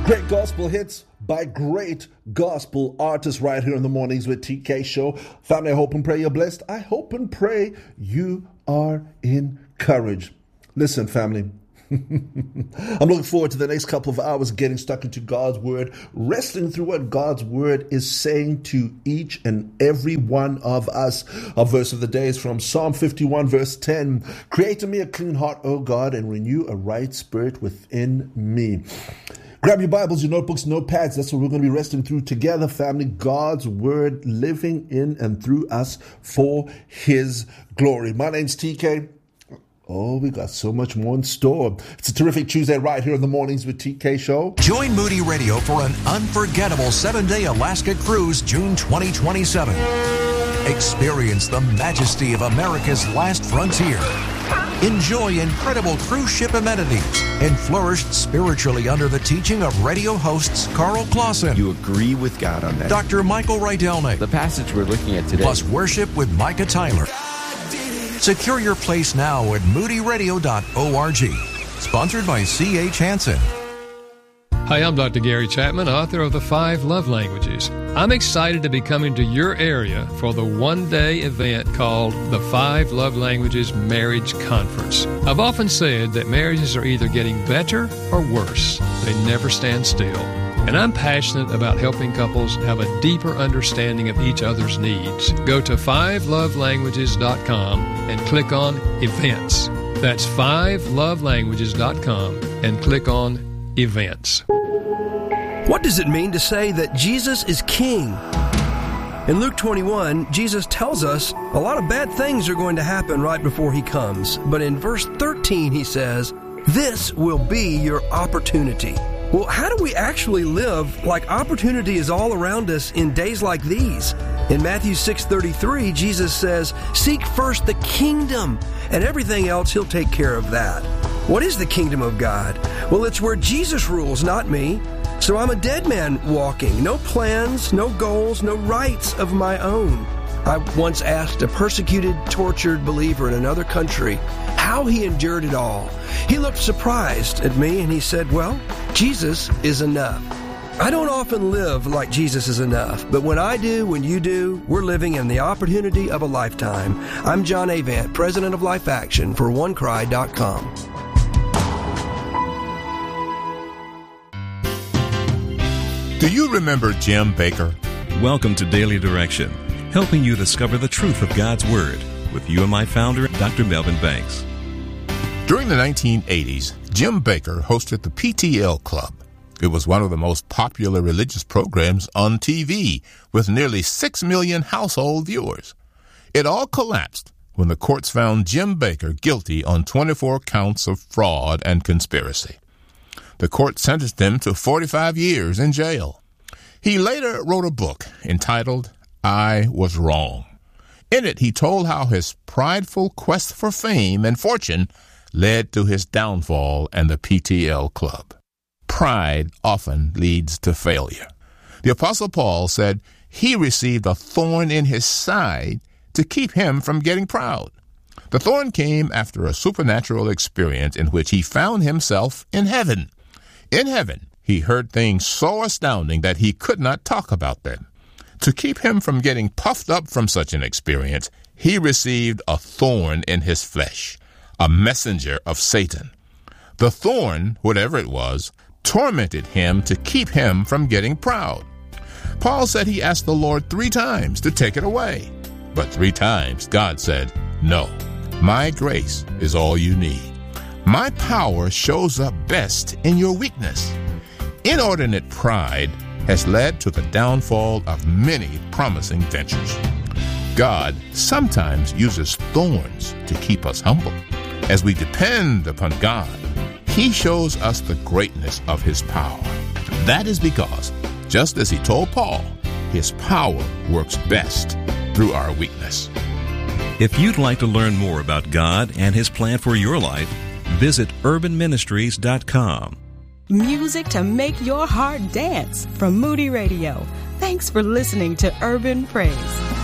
Great gospel hits by great gospel artists right here in the Mornings with TK show. Family, I hope and pray you're blessed. I hope and pray you are encouraged. Listen, family, I'm looking forward to the next couple of hours getting stuck into God's Word, wrestling through what God's Word is saying to each and every one of us. Our verse of the day is from Psalm 51, verse 10. Create in me a clean heart, O God, and renew a right spirit within me. Grab your Bibles, your notebooks, notepads. That's what we're going to be wrestling through together, family. God's Word living in and through us for His glory. My name's TK. Oh, we got so much more in store. It's a terrific Tuesday right here in the Mornings with TK show. Join Moody Radio for an unforgettable 7-day Alaska cruise, June 2027. Experience the majesty of America's last frontier. Enjoy incredible cruise ship amenities and flourish spiritually under the teaching of radio hosts Carl Clausen. You agree with God on that. Dr. Michael Rydelnik. The passage we're looking at today. Plus worship with Micah Tyler. Secure your place now at moodyradio.org. Sponsored by C.H. Hansen. Hi, I'm Dr. Gary Chapman, author of The 5 Love Languages. I'm excited to be coming to your area for the one-day event called the 5 Love Languages Marriage Conference. I've often said that marriages are either getting better or worse. They never stand still. And I'm passionate about helping couples have a deeper understanding of each other's needs. Go to 5lovelanguages.com and click on Events. That's 5lovelanguages.com and click on Events. What does it mean to say that Jesus is King? In Luke 21, Jesus tells us a lot of bad things are going to happen right before He comes. But in verse 13, He says, "This will be your opportunity." Well, how do we actually live like opportunity is all around us in days like these? In Matthew 6:33, Jesus says, "Seek first the kingdom, and everything else He'll take care of that." What is the kingdom of God? Well, it's where Jesus rules, not me. So I'm a dead man walking. No plans, no goals, no rights of my own. I once asked a persecuted, tortured believer in another country how he endured it all. He looked surprised at me and he said, "Well, Jesus is enough." I don't often live like Jesus is enough, but when I do, when you do, we're living in the opportunity of a lifetime. I'm John Avant, president of Life Action for OneCry.com. Do you remember Jim Baker? Welcome to Daily Direction, helping you discover the truth of God's Word with UMI founder, Dr. Melvin Banks. During the 1980s, Jim Baker hosted the PTL Club. It was one of the most popular religious programs on TV, with nearly 6 million household viewers. It all collapsed when the courts found Jim Baker guilty on 24 counts of fraud and conspiracy. The court sentenced him to 45 years in jail. He later wrote a book entitled, I Was Wrong. In it, he told how his prideful quest for fame and fortune led to his downfall and the PTL Club. Pride often leads to failure. The Apostle Paul said he received a thorn in his side to keep him from getting proud. The thorn came after a supernatural experience in which he found himself in heaven. In heaven, he heard things so astounding that he could not talk about them. To keep him from getting puffed up from such an experience, he received a thorn in his flesh, a messenger of Satan. The thorn, whatever it was, tormented him to keep him from getting proud. Paul said he asked the Lord 3 times to take it away. But 3 times God said, "No, my grace is all you need. My power shows up best in your weakness." Inordinate pride has led to the downfall of many promising ventures. God sometimes uses thorns to keep us humble. As we depend upon God, He shows us the greatness of His power. That is because, just as He told Paul, His power works best through our weakness. If you'd like to learn more about God and His plan for your life, visit urbanministries.com. Music to make your heart dance from Moody Radio. Thanks for listening to Urban Praise.